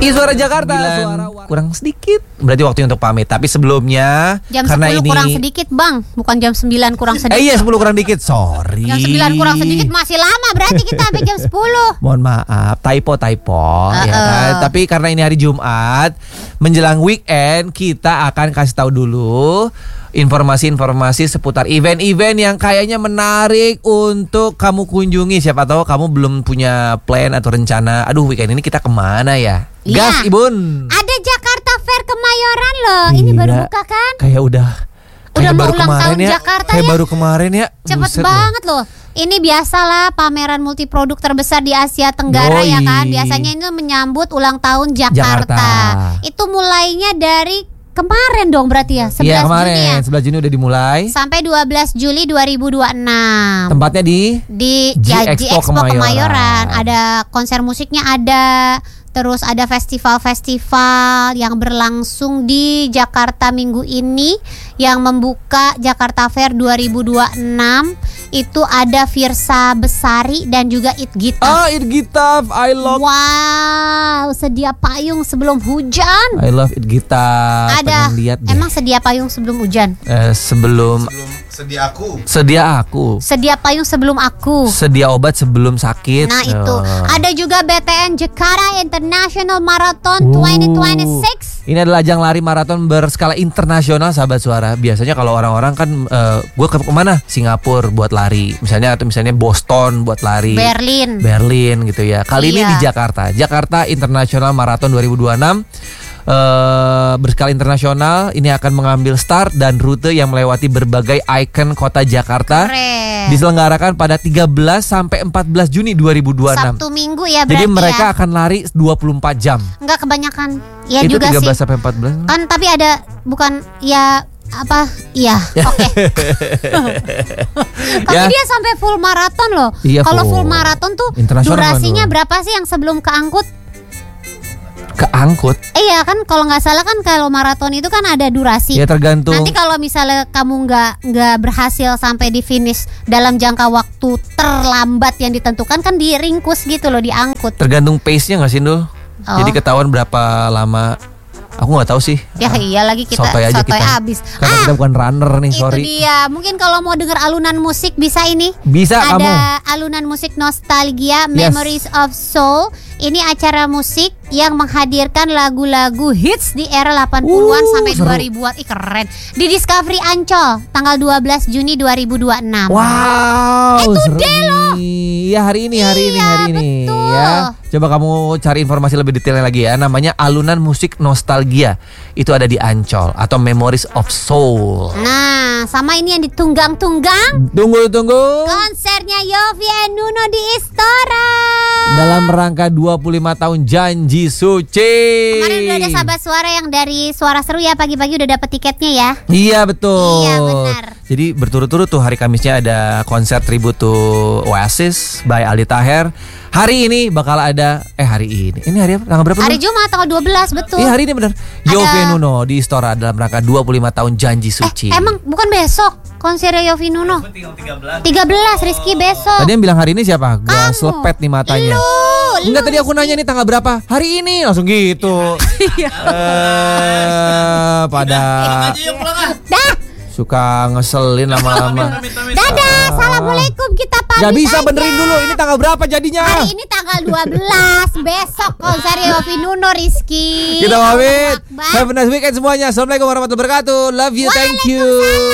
Suara Jakarta suara kurang sedikit. Berarti waktunya untuk pamit. Tapi sebelumnya jam karena 10 ini kurang sedikit bang, bukan jam 9 kurang sedikit. Iya 10 kurang dikit, sorry. Jam 9 kurang sedikit masih lama, berarti kita sampai jam 10. Mohon maaf, typo ya kan. Tapi karena ini hari Jumat menjelang weekend, kita akan kasih tahu dulu informasi-informasi seputar event-event yang kayaknya menarik untuk kamu kunjungi. Siapa tahu kamu belum punya plan atau rencana. Aduh, weekend ini kita kemana ya? Gas, Iya. Ibun. Ada Jakarta Fair Kemayoran loh. Ini baru buka kan? Kayak udah mau baru ulang kemarin tahun ya. Jakarta kayak ya. baru kemarin ya. Cepet Buset banget loh. Ini biasalah pameran multiproduk terbesar di Asia Tenggara Yoi. ya kan. Biasanya itu menyambut ulang tahun Jakarta. Itu mulainya dari kemarin dong berarti ya, 11 Iya Juni ya. kemarin 11 Juni udah dimulai. Sampai 12 Juli 2026. Tempatnya di G-Expo Kemayoran. Ada konser musiknya ada. Terus ada festival-festival yang berlangsung di Jakarta minggu ini. Yang membuka Jakarta Fair 2026 itu ada Firsa Besari dan juga It Gitaf. Oh, It Gitaf, I love. Wow, sedia payung sebelum hujan. I love It Gitaf. Ada. Pengen lihat deh. Emang sedia payung sebelum hujan? Sebelum sedia aku. Sedia payung sebelum aku. Sedia obat sebelum sakit. Nah itu. Ada juga BTN Jakarta International Marathon 2026. Ini adalah ajang lari maraton berskala internasional, sahabat suara. Biasanya kalau orang-orang kan gue kemana? Singapura buat lari, misalnya, atau misalnya Boston buat lari, Berlin gitu ya. Kali ini di Jakarta International Marathon 2026 berskala internasional. Ini akan mengambil start dan rute yang melewati berbagai ikon kota Jakarta. Keren. Diselenggarakan pada 13 sampai 14 Juni 2026. Sabtu Minggu ya berarti. Jadi mereka ya akan lari 24 jam. Enggak kebanyakan. Ya itu juga 13 sih. sampai 14. Kan tapi ada bukan ya apa? Iya. Oke. Tapi dia sampai full maraton loh. Iya, kalau full maraton tuh durasinya berapa sih yang sebelum keangkut? Keangkut? Iya kan, kalau nggak salah kan kalau maraton itu kan ada durasi. Ya tergantung. Nanti kalau misalnya kamu nggak berhasil sampai di finish dalam jangka waktu terlambat yang ditentukan kan diringkus gitu loh, diangkut. Tergantung pace-nya nggak sih, Ndul? Jadi ketahuan berapa lama. Aku nggak tahu sih. Ya iya lagi kita sotoy abis. Karena kita bukan runner nih, sorry. Itu dia. Mungkin kalau mau denger alunan musik bisa ini. Bisa ada kamu. Alunan musik nostalgia, Memories of Soul. Ini acara musik yang menghadirkan lagu-lagu hits di era 80-an sampai 2000-an. Ih keren. Di Discovery Ancol tanggal 12 Juni 2026. Wow. Itu deh loh. Iya hari ini betul. ya. Coba kamu cari informasi lebih detailnya lagi ya. Namanya Alunan Musik Nostalgia. Itu ada di Ancol atau Memories of Soul. Nah, sama ini yang ditunggang-tunggang. Tunggu. Konsernya Yovie and Nuno di Istora. Dalam rangka 25 tahun Janji Suci. Kemarin udah ada sahabat suara yang dari Suara Seru ya, pagi-pagi udah dapet tiketnya ya. Iya betul. Iya benar. Jadi berturut-turut tuh hari Kamisnya ada konser tribute to Oasis by Aldi Taher. Hari ini bakal ada hari ini. Ini hari apa? Tanggal berapa? Hari Jumat tanggal 12 betul. Iya hari ini benar. Yovie Nuno di Istora dalam rangka 25 tahun Janji Suci. Emang bukan besok konsernya Yovie Nuno? 13 Rizky besok. Tadi yang bilang hari ini siapa? Gua selepet nih matanya. Enggak, tadi aku nanya nih tanggal berapa? Hari ini langsung gitu. Pada suka ngeselin lama-lama. Dadah, assalamualaikum, kita pamit. Gak bisa aja. benerin dulu, ini tanggal berapa jadinya? Hari ini tanggal 12, besok konser Yovie Nuno, Rizky. Kita pamit. Have a nice weekend semuanya. Assalamualaikum warahmatullahi wabarakatuh. Love you, thank you.